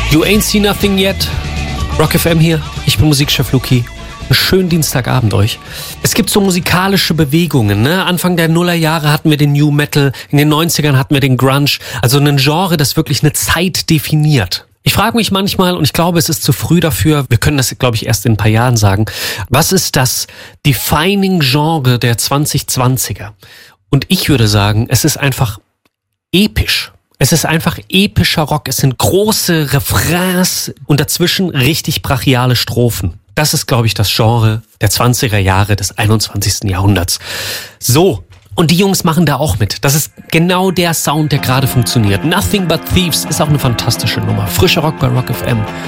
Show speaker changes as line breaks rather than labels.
You ain't seen nothing yet. Rock FM hier. Ich bin Musikchef Luki. Einen schönen Dienstagabend euch. Es gibt so musikalische Bewegungen, ne? Anfang der Nullerjahre hatten wir den New Metal, in den 90ern hatten wir den Grunge. Also ein Genre, das wirklich eine Zeit definiert. Ich frage mich manchmal, und ich glaube, es ist zu früh dafür, wir können das, glaube ich, erst in ein paar Jahren sagen, was ist das Defining Genre der 2020er? Und ich würde sagen, es ist einfach episch. Es ist einfach epischer Rock. Es sind große Refrains und dazwischen richtig brachiale Strophen. Das ist, glaube ich, das Genre der 20er Jahre des 21. Jahrhunderts. So, und die Jungs machen da auch mit. Das ist genau der Sound, der gerade funktioniert. Nothing But Thieves ist auch eine fantastische Nummer. Frischer Rock bei Rock FM.